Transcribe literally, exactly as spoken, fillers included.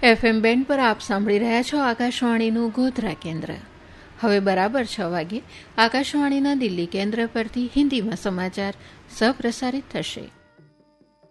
FM band પર આપ સાંભળી રહ્યા છો આકાશવાણીનું ગોધરા કેન્દ્ર. હવે બરાબર છ વાગે આકાશવાણીના દિલ્હી કેન્દ્ર પરથી હિન્દીમાં સમાચાર સહપ્રસારિત થશે.